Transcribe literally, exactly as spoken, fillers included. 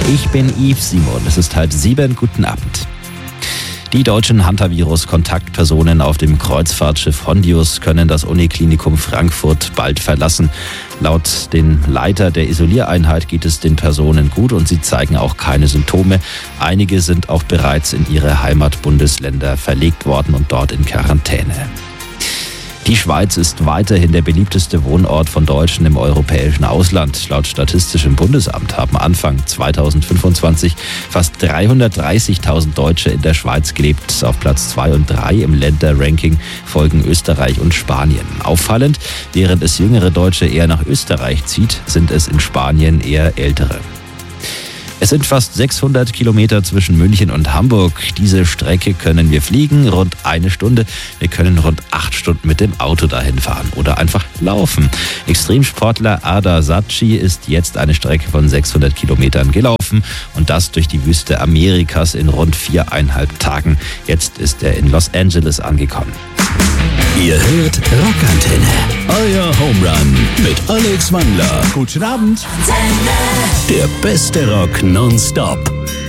Ich bin Yves Simon, es ist halb sieben, guten Abend. Die deutschen Hantavirus-Kontaktpersonen auf dem Kreuzfahrtschiff Hondius können das Uniklinikum Frankfurt bald verlassen. Laut den Leiter der Isoliereinheit geht es den Personen gut und sie zeigen auch keine Symptome. Einige sind auch bereits in ihre Heimatbundesländer verlegt worden und dort in Quarantäne. Die Schweiz ist weiterhin der beliebteste Wohnort von Deutschen im europäischen Ausland. Laut Statistischem Bundesamt haben Anfang zweitausendfünfundzwanzig fast dreihundertdreißigtausend Deutsche in der Schweiz gelebt. Auf Platz zwei und drei im Länderranking folgen Österreich und Spanien. Auffallend, während es jüngere Deutsche eher nach Österreich zieht, sind es in Spanien eher ältere. Es sind fast sechshundert Kilometer zwischen München und Hamburg. Diese Strecke können wir fliegen, rund eine Stunde. Wir können rund acht Stunden mit dem Auto dahin fahren oder einfach laufen. Extremsportler Ada Saci ist jetzt eine Strecke von sechshundert Kilometern gelaufen und das durch die Wüste Amerikas in rund viereinhalb Tagen. Jetzt ist er in Los Angeles angekommen. Ihr hört Rockantenne, euer Home Run mit Alex Wandler. Guten Abend. Der beste Rock nonstop.